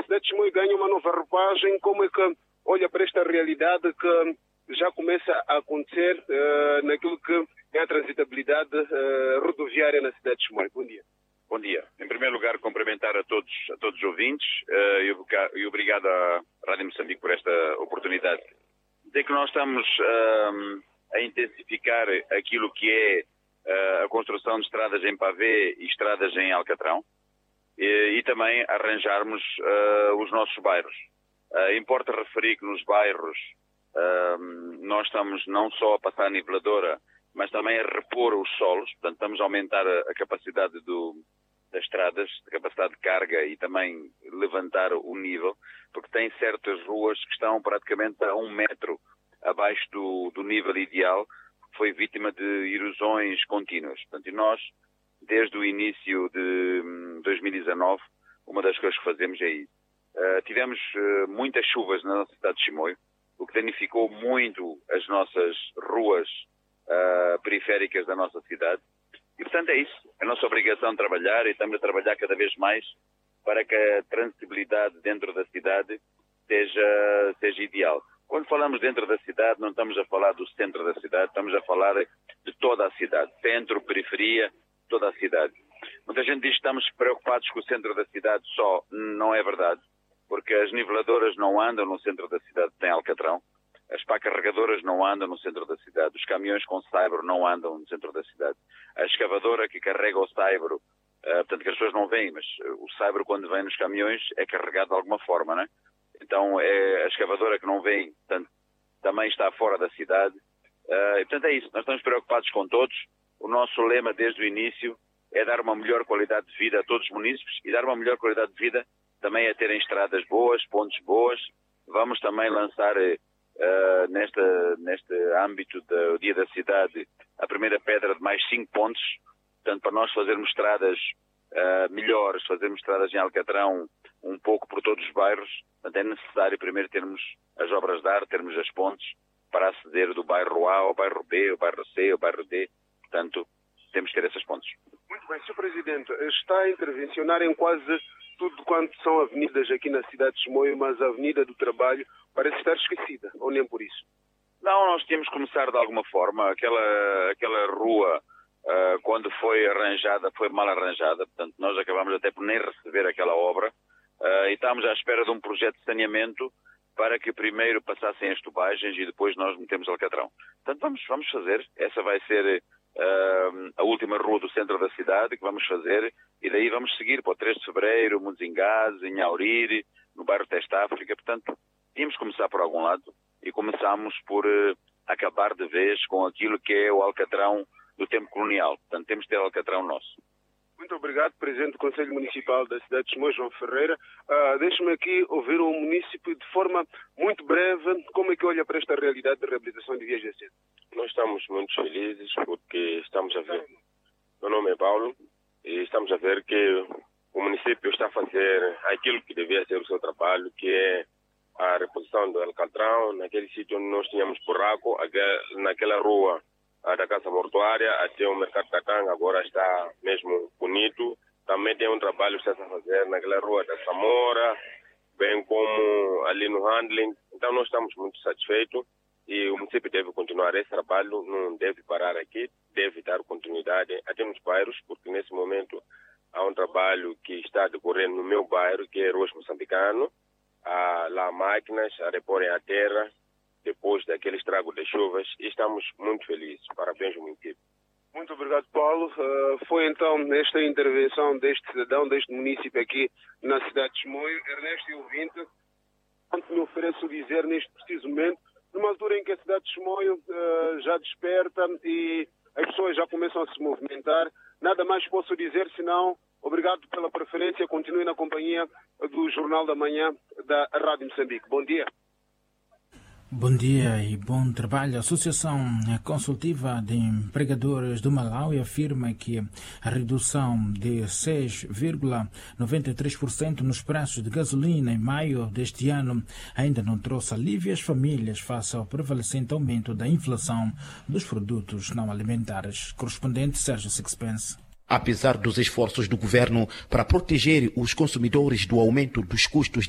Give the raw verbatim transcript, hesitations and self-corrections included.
cidade de Chimoio ganha uma nova roupagem. Como é que olha para esta realidade que já começa a acontecer uh, naquilo que é a transitabilidade uh, rodoviária na cidade de Chimoio? Bom dia. Bom dia. Em primeiro lugar, cumprimentar a todos, a todos os ouvintes uh, e obrigado à Rádio Moçambique por esta oportunidade. Dizer que nós estamos uh, a intensificar aquilo que é uh, a construção de estradas em pavê e estradas em alcatrão e, e também arranjarmos uh, os nossos bairros. Uh, importa referir que nos bairros uh, nós estamos não só a passar a niveladora, mas também a repor os solos, portanto estamos a aumentar a, a capacidade do, das estradas, a capacidade de carga e também levantar o nível, porque tem certas ruas que estão praticamente a um metro abaixo do, do nível ideal, que foi vítima de erosões contínuas. Portanto, e nós, desde o início de hum, dois mil e dezanove, uma das coisas que fazemos é isso. Uh, tivemos uh, muitas chuvas na nossa cidade de Chimoio, o que danificou muito as nossas ruas uh, periféricas da nossa cidade. E, portanto, é isso. É a nossa obrigação de trabalhar e estamos a trabalhar cada vez mais para que a transitabilidade dentro da cidade seja, seja ideal. Quando falamos dentro da cidade, não estamos a falar do centro da cidade, estamos a falar de toda a cidade. Centro, periferia, toda a cidade. Muita gente diz que estamos preocupados com o centro da cidade só. Não é verdade. Porque as niveladoras não andam no centro da cidade, tem alcatrão. As pá carregadoras não andam no centro da cidade. Os caminhões com saibro não andam no centro da cidade. A escavadora que carrega o saibro, uh, portanto que as pessoas não veem, mas o saibro quando vem nos caminhões é carregado de alguma forma, né? Então é a escavadora que não vem, portanto, também está fora da cidade. Uh, e, portanto é isso, nós estamos preocupados com todos. O nosso lema desde o início é dar uma melhor qualidade de vida a todos os munícipes e dar uma melhor qualidade de vida também a terem estradas boas, pontes boas. Vamos também lançar, uh, nesta, neste âmbito do Dia da Cidade, a primeira pedra de mais cinco pontes. Portanto, para nós fazermos estradas uh, melhores, fazermos estradas em alcatrão um pouco por todos os bairros, portanto, é necessário primeiro termos as obras de arte, termos as pontes, para aceder do bairro A ao bairro B, ao bairro C, ao bairro D. Portanto, temos que ter essas pontes. Muito bem, senhor Presidente, está a intervencionar em quase tudo quanto são avenidas aqui na cidade de Chimoio, mas a Avenida do Trabalho parece estar esquecida, ou nem por isso? Não, nós tínhamos que começar de alguma forma. Aquela, aquela rua, uh, quando foi arranjada, foi mal arranjada, portanto nós acabamos até por nem receber aquela obra uh, e estávamos à espera de um projeto de saneamento para que primeiro passassem as tubagens e depois nós metemos alcatrão. Portanto, vamos, vamos fazer. Essa vai ser uh, a última rua do centro da cidade que vamos fazer e daí vamos seguir para o três de Fevereiro, Monzingás, em Auriri, no bairro Teste África. Portanto, tínhamos que começar por algum lado e começámos por uh, acabar de vez com aquilo que é o alcatrão do tempo colonial. Portanto, temos de ter alcatrão nosso. Muito obrigado, Presidente do Conselho Municipal da cidade de Chimoio, João Ferreira. Uh, Deixe-me aqui ouvir o município de forma muito breve. Como é que olha para esta realidade de reabilitação de vias de acesso? Nós estamos muito felizes porque estamos a ver. Meu nome é Paulo e estamos a ver que o município está a fazer aquilo que devia ser o seu trabalho, que é a reposição do alcatrão, naquele sítio onde nós tínhamos buraco, naquela rua da Casa Mortuária até o Mercado da Canga, agora está mesmo bonito. Também tem um trabalho que está a fazer naquela rua da Samora, bem como ali no handling. Então nós estamos muito satisfeitos e o município deve continuar esse trabalho, não deve parar aqui, deve dar continuidade até nos bairros, porque nesse momento há um trabalho que está decorrendo no meu bairro, que é Roxo Moçambicano. Há lá máquinas a reporem a terra depois daquele estrago das chuvas e estamos muito felizes. Parabéns ao município. Muito obrigado, Paulo. Uh, foi então nesta intervenção deste cidadão, deste município aqui na cidade de Chimoio, Ernesto e ouvinte, quanto me ofereço dizer neste preciso momento, numa altura em que a cidade de Chimoio uh, já desperta e as pessoas já começam a se movimentar, nada mais posso dizer senão obrigado pela preferência, continue na companhia do Jornal da Manhã da Rádio Moçambique. Bom dia. Bom dia e bom trabalho. A Associação Consultiva de Empregadores do Malawi afirma que a redução de seis vírgula noventa e três por cento nos preços de gasolina em maio deste ano ainda não trouxe alívio às famílias face ao prevalecente aumento da inflação dos produtos não alimentares. Correspondente Sérgio Sixpence. Apesar dos esforços do governo para proteger os consumidores do aumento dos custos